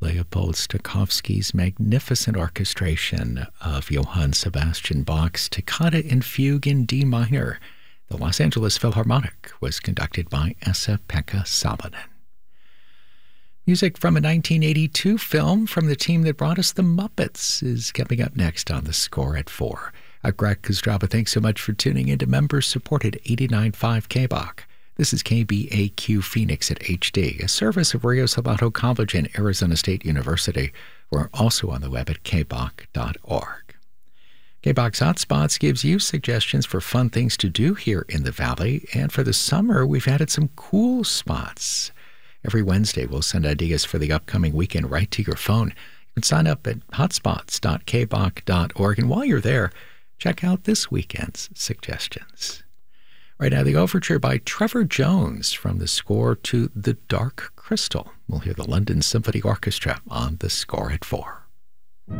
Leopold Stokowski's magnificent orchestration of Johann Sebastian Bach's Toccata and Fugue in D minor. The Los Angeles Philharmonic was conducted by Esa-Pekka Salonen. Music from a 1982 film from the team that brought us The Muppets is coming up next on The Score at 4. Greg Kostraba, thanks so much for tuning in to members-supported 89.5 KBOK. This is KBAQ Phoenix at HD, a service of Rio Salado College and Arizona State University. We're also on the web at kbok.org. KBOK's Hotspots gives you suggestions for fun things to do here in the Valley, and for the summer, we've added some cool spots. Every Wednesday, we'll send ideas for the upcoming weekend right to your phone. You can sign up at hotspots.kbok.org, and while you're there, check out this weekend's suggestions. Right now, the overture by Trevor Jones from the score to The Dark Crystal. We'll hear the London Symphony Orchestra on The Score at 4.